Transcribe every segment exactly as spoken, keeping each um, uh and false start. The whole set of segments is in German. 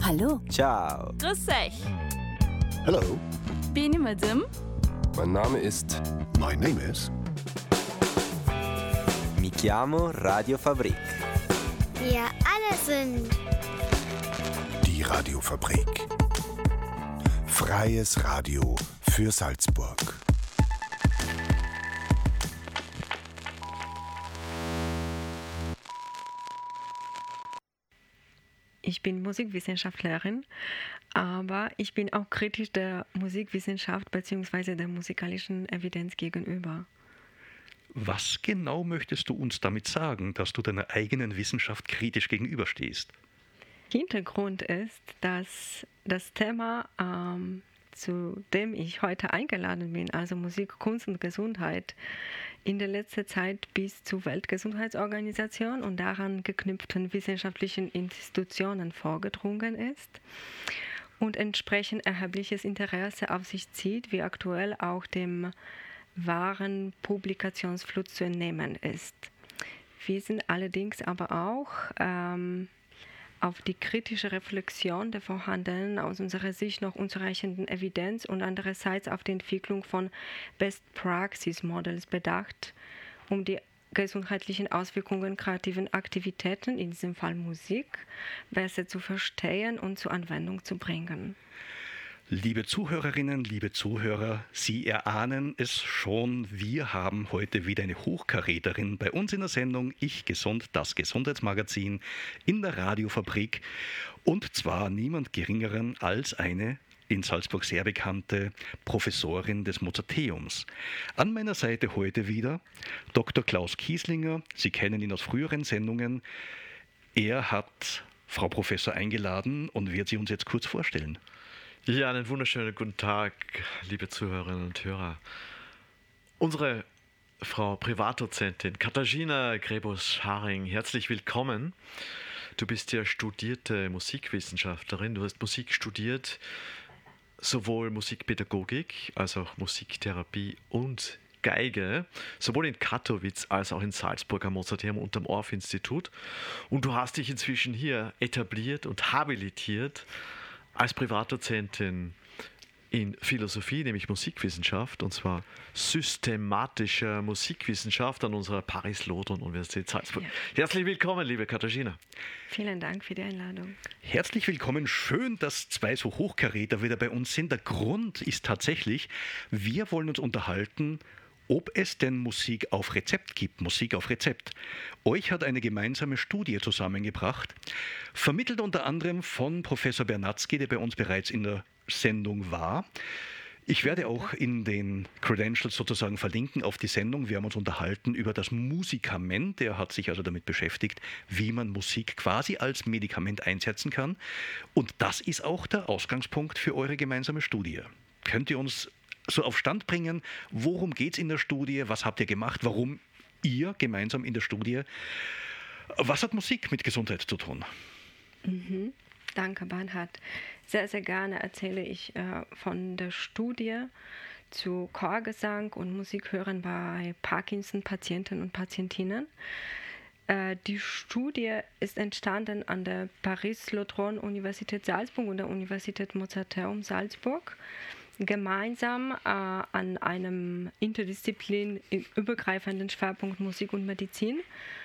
Hallo. Ciao. Grüß euch. Hello. Bin ich mit dem? Mein Name ist... My name is... Mi chiamo Radio Fabrik. Wir alle sind Die Radiofabrik. Freies Radio für Salzburg. Ich bin Musikwissenschaftlerin, aber ich bin auch kritisch der Musikwissenschaft bzw. der musikalischen Evidenz gegenüber. Was genau möchtest du uns damit sagen, dass du deiner eigenen Wissenschaft kritisch gegenüberstehst? Hintergrund ist, dass das Thema, ähm, zu dem ich heute eingeladen bin, also Musik, Kunst und Gesundheit, in der letzten Zeit bis zur Weltgesundheitsorganisation und daran geknüpften wissenschaftlichen Institutionen vorgedrungen ist und entsprechend erhebliches Interesse auf sich zieht, wie aktuell auch dem wahren Publikationsfluss zu entnehmen ist. Wir sind allerdings aber auch ähm, auf die kritische Reflexion der vorhandenen, aus unserer Sicht noch unzureichenden Evidenz und andererseits auf die Entwicklung von Best Practice Models bedacht, um die gesundheitlichen Auswirkungen kreativen Aktivitäten, in diesem Fall Musik, besser zu verstehen und zur Anwendung zu bringen. Liebe Zuhörerinnen, liebe Zuhörer, Sie erahnen es schon, wir haben heute wieder eine Hochkaräterin bei uns in der Sendung Ich Gesund, das Gesundheitsmagazin in der Radiofabrik, und zwar niemand Geringeren als eine in Salzburg sehr bekannte Professorin des Mozarteums. An meiner Seite heute wieder Doktor Klaus Kieslinger. Sie kennen ihn aus früheren Sendungen. Er hat Frau Professor eingeladen und wird sie uns jetzt kurz vorstellen. Ja, einen wunderschönen guten Tag, liebe Zuhörerinnen und Hörer. Unsere Frau Privatdozentin Katarzyna Grebus-Scharing, herzlich willkommen. Du bist ja studierte Musikwissenschaftlerin, du hast Musik studiert, sowohl Musikpädagogik als auch Musiktherapie und Geige, sowohl in Kattowitz als auch in Salzburg am Mozarteum und am Orff-Institut. Und du hast dich inzwischen hier etabliert und habilitiert als Privatdozentin in Philosophie, nämlich Musikwissenschaft, und zwar systematischer Musikwissenschaft an unserer Paris-Lothar-Universität Salzburg. Ja. Herzlich willkommen, liebe Katarzyna. Vielen Dank für die Einladung. Herzlich willkommen. Schön, dass zwei so Hochkaräter wieder bei uns sind. Der Grund ist tatsächlich, wir wollen uns unterhalten, ob es denn Musik auf Rezept gibt, Musik auf Rezept. Euch hat eine gemeinsame Studie zusammengebracht, vermittelt unter anderem von Professor Bernatzky, der bei uns bereits in der Sendung war. Ich werde auch in den Credentials sozusagen verlinken auf die Sendung. Wir haben uns unterhalten über das Musikament. Er hat sich also damit beschäftigt, wie man Musik quasi als Medikament einsetzen kann. Und das ist auch der Ausgangspunkt für eure gemeinsame Studie. Könnt ihr uns so auf Stand bringen, worum geht es in der Studie, was habt ihr gemacht, warum ihr gemeinsam in der Studie, was hat Musik mit Gesundheit zu tun? Mhm. Danke, Bernhard. Sehr, sehr gerne erzähle ich äh, von der Studie zu Chorgesang und Musikhören bei Parkinson-Patienten und Patientinnen. Äh, die Studie ist entstanden an der Paris-Lothar-Universität Salzburg und der Universität Mozarteum Salzburg, gemeinsam äh, an einem interdisziplinübergreifenden Schwerpunkt Musik und Medizin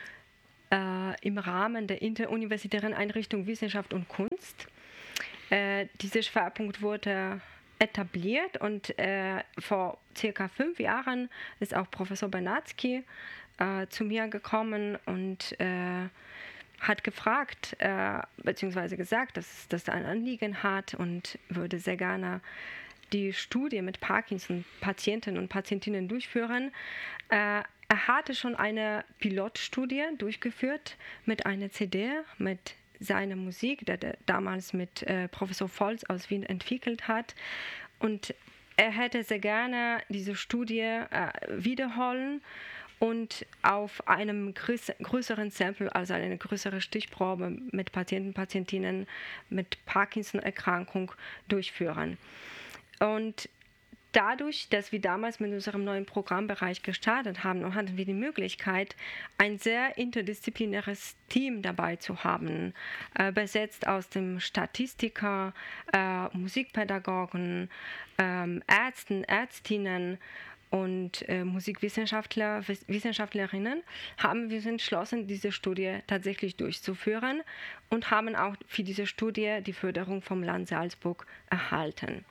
äh, im Rahmen der interuniversitären Einrichtung Wissenschaft und Kunst. Äh, dieser Schwerpunkt wurde etabliert und äh, vor circa fünf Jahren ist auch Professor Bernatzky äh, zu mir gekommen und äh, hat gefragt, äh, beziehungsweise gesagt, dass das ein Anliegen hat und würde sehr gerne die Studie mit Parkinson-Patienten und Patientinnen durchführen. Äh, er hatte schon eine Pilotstudie durchgeführt mit einer C D, mit seiner Musik, die er damals mit äh, Professor Volz aus Wien entwickelt hat. Und er hätte sehr gerne diese Studie äh, wiederholen und auf einem größ- größeren Sample, also eine größere Stichprobe mit Patienten, Patientinnen mit Parkinson-Erkrankung durchführen. Und dadurch, dass wir damals mit unserem neuen Programmbereich gestartet haben, hatten wir die Möglichkeit, ein sehr interdisziplinäres Team dabei zu haben, äh, besetzt aus dem Statistiker, äh, Musikpädagogen, äh, Ärzten, Ärztinnen und äh, Musikwissenschaftler, Wissenschaftlerinnen, haben wir uns entschlossen, diese Studie tatsächlich durchzuführen und haben auch für diese Studie die Förderung vom Land Salzburg erhalten.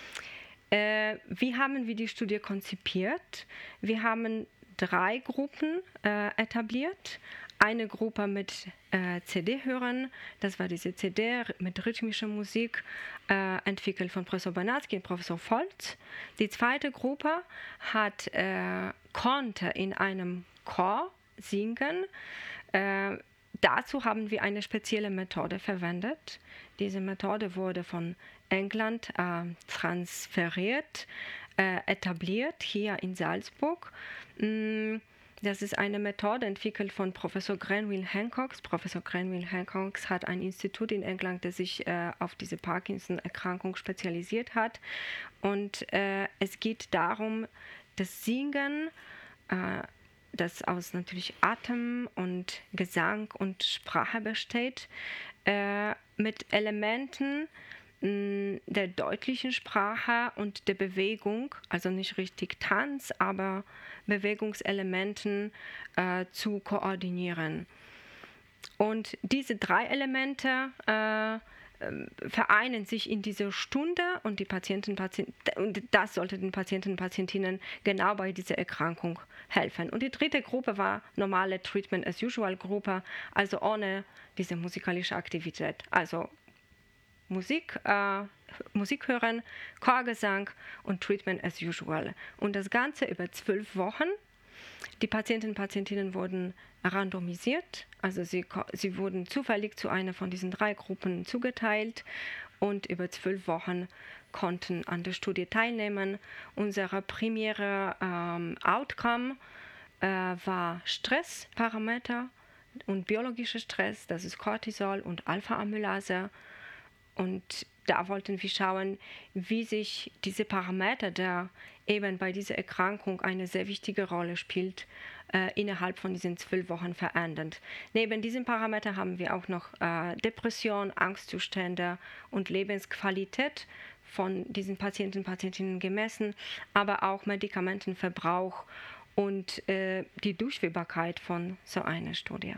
Äh, wie haben wir die Studie konzipiert? Wir haben drei Gruppen äh, etabliert. Eine Gruppe mit äh, C D-Hörern, das war diese C D mit rhythmischer Musik, äh, entwickelt von Professor Banatzky und Professor Volz. Die zweite Gruppe hat, äh, konnte in einem Chor singen. Äh, dazu haben wir eine spezielle Methode verwendet. Diese Methode wurde von England äh, transferiert, äh, etabliert hier in Salzburg. Mm, Das ist eine Methode entwickelt von Professor Granville Hancock. Professor Granville Hancock hat ein Institut in England, das sich äh, auf diese Parkinson-Erkrankung spezialisiert hat. Und äh, es geht darum, das Singen, äh, das aus natürlich Atem und Gesang und Sprache besteht, äh, mit Elementen mh, der deutlichen Sprache und der Bewegung, also nicht richtig Tanz, aber Bewegungselementen äh, zu koordinieren. Und diese drei Elemente äh, vereinen sich in dieser Stunde und die Patienten, Patienten, und das sollte den Patienten und Patientinnen genau bei dieser Erkrankung helfen. Und die dritte Gruppe war normale Treatment-as-usual-Gruppe, also ohne diese musikalische Aktivität. Also Musik, äh, Musik hören, Chorgesang und Treatment as usual. Und das Ganze über zwölf Wochen. Die Patienten und Patientinnen wurden randomisiert, also sie, sie wurden zufällig zu einer von diesen drei Gruppen zugeteilt und über zwölf Wochen konnten an der Studie teilnehmen. Unser primärer ähm, Outcome äh, war Stressparameter und biologischer Stress, das ist Cortisol und Alpha-Amylase. Und da wollten wir schauen, wie sich diese Parameter, der eben bei dieser Erkrankung eine sehr wichtige Rolle spielt, äh, innerhalb von diesen zwölf Wochen verändern. Neben diesen Parametern haben wir auch noch äh, Depression, Angstzustände und Lebensqualität von diesen Patienten und Patientinnen gemessen, aber auch Medikamentenverbrauch und äh, die Durchführbarkeit von so einer Studie.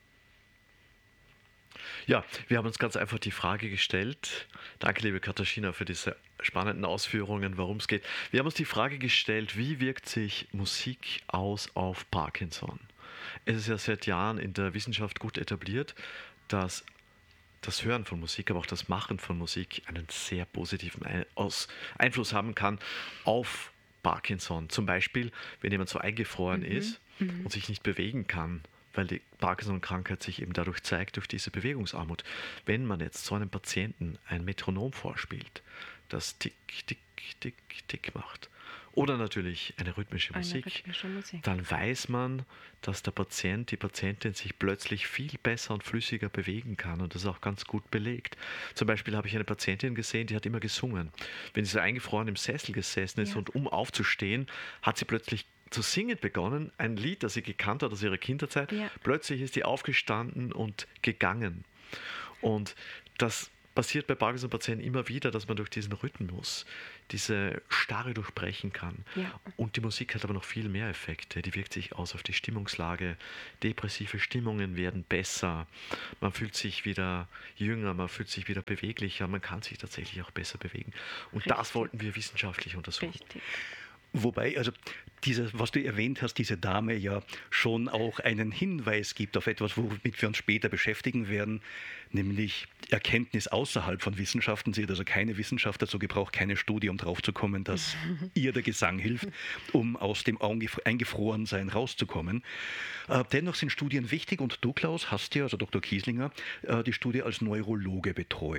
Ja, wir haben uns ganz einfach die Frage gestellt, danke liebe Katarzyna für diese spannenden Ausführungen, worum es geht. Wir haben uns die Frage gestellt, wie wirkt sich Musik aus auf Parkinson? Es ist ja seit Jahren in der Wissenschaft gut etabliert, dass das Hören von Musik, aber auch das Machen von Musik einen sehr positiven Einfluss haben kann auf Parkinson. Zum Beispiel, wenn jemand so eingefroren mhm. ist mhm. und sich nicht bewegen kann, weil die Parkinson-Krankheit sich eben dadurch zeigt, durch diese Bewegungsarmut. Wenn man jetzt so einem Patienten ein Metronom vorspielt, das tick, tick, tick, tick macht, oder natürlich eine rhythmische eine Musik, rhythmische Musik, dann weiß man, dass der Patient, die Patientin sich plötzlich viel besser und flüssiger bewegen kann und das ist auch ganz gut belegt. Zum Beispiel habe ich eine Patientin gesehen, die hat immer gesungen. Wenn sie so eingefroren im Sessel gesessen ist ja. und um aufzustehen, hat sie plötzlich zu singen begonnen, ein Lied, das sie gekannt hat aus ihrer Kinderzeit. Ja. Plötzlich ist sie aufgestanden und gegangen. Und das passiert bei Parkinson-Patienten immer wieder, dass man durch diesen Rhythmus diese Starre durchbrechen kann. Ja. Und die Musik hat aber noch viel mehr Effekte. Die wirkt sich aus auf die Stimmungslage. Depressive Stimmungen werden besser. Man fühlt sich wieder jünger, man fühlt sich wieder beweglicher. Man kann sich tatsächlich auch besser bewegen. Und Richtig. Das wollten wir wissenschaftlich untersuchen. Richtig. Wobei, also diese, was du erwähnt hast, diese Dame ja schon auch einen Hinweis gibt auf etwas, womit wir uns später beschäftigen werden, nämlich Erkenntnis außerhalb von Wissenschaften. Sie hat also keine Wissenschaft dazu gebraucht, keine Studie, um drauf zu kommen, dass ihr der Gesang hilft, um aus dem Eingefrorensein rauszukommen. Äh, dennoch sind Studien wichtig und du, Klaus, hast ja, also Doktor Kieslinger, äh, die Studie als Neurologe betreut.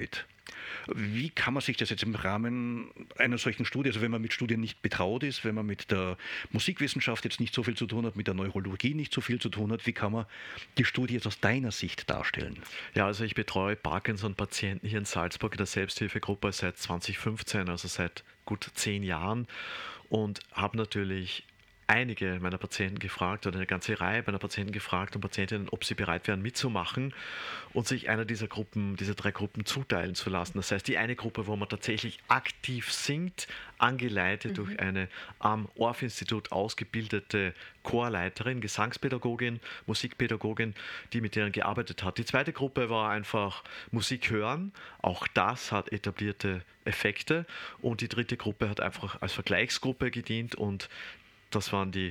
Wie kann man sich das jetzt im Rahmen einer solchen Studie, also wenn man mit Studien nicht betraut ist, wenn man mit der Musikwissenschaft jetzt nicht so viel zu tun hat, mit der Neurologie nicht so viel zu tun hat, wie kann man die Studie jetzt aus deiner Sicht darstellen? Ja, also ich betreue Parkinson-Patienten hier in Salzburg in der Selbsthilfegruppe seit zwanzig fünfzehn, also seit gut zehn Jahren und habe natürlich einige meiner Patienten gefragt oder eine ganze Reihe meiner Patienten gefragt und Patientinnen, ob sie bereit wären mitzumachen und sich einer dieser Gruppen, dieser drei Gruppen zuteilen zu lassen. Das heißt, die eine Gruppe, wo man tatsächlich aktiv singt, angeleitet mhm. durch eine am Orff-Institut ausgebildete Chorleiterin, Gesangspädagogin, Musikpädagogin, die mit denen gearbeitet hat. Die zweite Gruppe war einfach Musik hören. Auch das hat etablierte Effekte. Und die dritte Gruppe hat einfach als Vergleichsgruppe gedient und das waren die,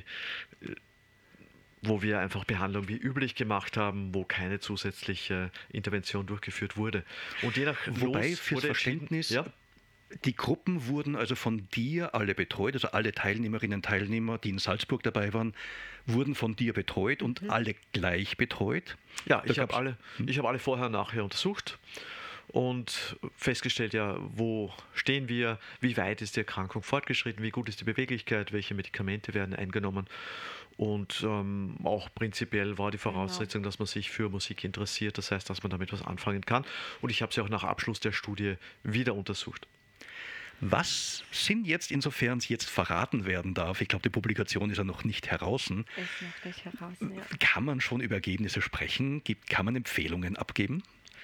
wo wir einfach Behandlung wie üblich gemacht haben, wo keine zusätzliche Intervention durchgeführt wurde. Und je nach Wobei, Los fürs wurde Verständnis, ja? die Gruppen wurden also von dir alle betreut, also alle Teilnehmerinnen und Teilnehmer, die in Salzburg dabei waren, wurden von dir betreut und mhm. alle gleich betreut? Ja, Da ich habe gab's- alle, ich hab alle vorher und nachher untersucht und festgestellt, ja, wo stehen wir, wie weit ist die Erkrankung fortgeschritten, wie gut ist die Beweglichkeit, welche Medikamente werden eingenommen. Und ähm, auch prinzipiell war die Voraussetzung, dass man sich für Musik interessiert, das heißt, dass man damit was anfangen kann. Und ich habe sie auch nach Abschluss der Studie wieder untersucht. Was sind jetzt, insofern es jetzt verraten werden darf, ich glaube, die Publikation ist ja noch nicht heraus, Ist noch nicht heraus, ja. kann man schon über Ergebnisse sprechen? Gibt, kann man Empfehlungen abgeben?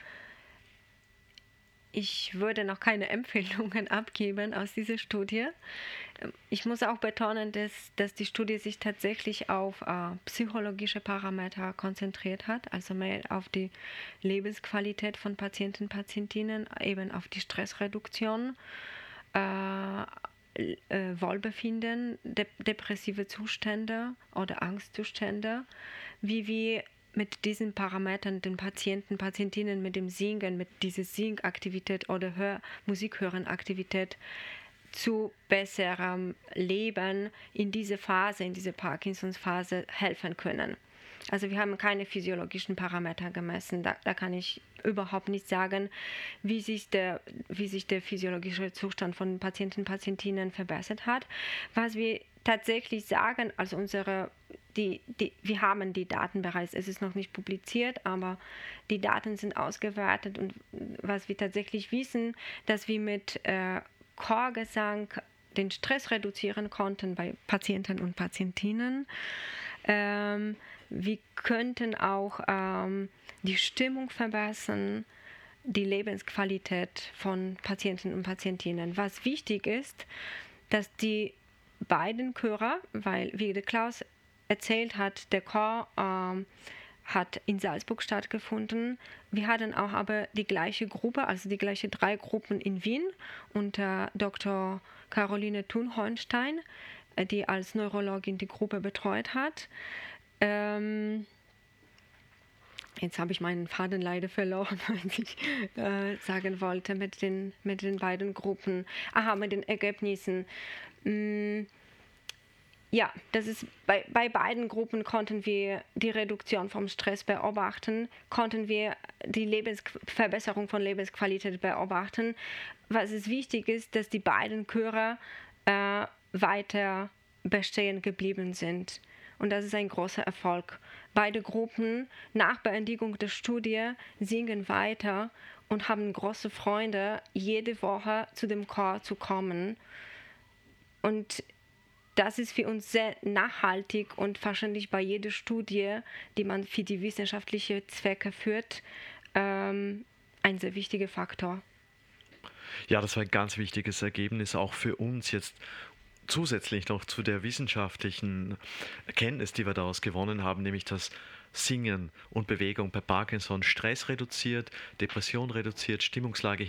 Ich würde noch keine Empfehlungen abgeben aus dieser Studie. Ich muss auch betonen, dass, dass die Studie sich tatsächlich auf äh, psychologische Parameter konzentriert hat, also mehr auf die Lebensqualität von Patienten und Patientinnen, eben auf die Stressreduktion, äh, äh, Wohlbefinden, de- depressive Zustände oder Angstzustände, wie wir mit diesen Parametern den Patienten, Patientinnen mit dem Singen, mit dieser Singaktivität oder Hör- Musikhörenaktivität zu besserem Leben in diese Phase, in diese Parkinsons-Phase helfen können. Also wir haben keine physiologischen Parameter gemessen. Da, da kann ich überhaupt nicht sagen, wie sich, der, wie sich der physiologische Zustand von Patienten und Patientinnen verbessert hat. Was wir tatsächlich sagen, also unsere, die, die, wir haben die Daten bereits, es ist noch nicht publiziert, aber die Daten sind ausgewertet und was wir tatsächlich wissen, dass wir mit äh, Chorgesang den Stress reduzieren konnten bei Patienten und Patientinnen. Ähm, wir könnten auch ähm, die Stimmung verbessern, die Lebensqualität von Patienten und Patientinnen. Was wichtig ist, dass die beiden Chöre, weil wie der Klaus erzählt hat, der Chor ähm, hat in Salzburg stattgefunden. Wir hatten auch aber die gleiche Gruppe, also die gleiche drei Gruppen in Wien unter Doktor Caroline Thun-Hohenstein, die als Neurologin die Gruppe betreut hat. Ähm, jetzt habe ich meinen Faden leider verloren, was ich äh, sagen wollte mit den, mit den beiden Gruppen. Aha, mit den Ergebnissen. Mm, ja, das ist bei, bei beiden Gruppen konnten wir die Reduktion vom Stress beobachten, konnten wir die Lebens- Verbesserung von Lebensqualität beobachten. Was ist wichtig ist, dass die beiden Chöre äh, weiter bestehen geblieben sind. Und das ist ein großer Erfolg. Beide Gruppen nach Beendigung der Studie singen weiter und haben große Freude, jede Woche zu dem Chor zu kommen. Und das ist für uns sehr nachhaltig und wahrscheinlich bei jeder Studie, die man für die wissenschaftlichen Zwecke führt, ähm, ein sehr wichtiger Faktor. Ja, das war ein ganz wichtiges Ergebnis auch für uns jetzt zusätzlich noch zu der wissenschaftlichen Erkenntnis, die wir daraus gewonnen haben, nämlich dass Singen und Bewegung bei Parkinson Stress reduziert, Depression reduziert, Stimmungslage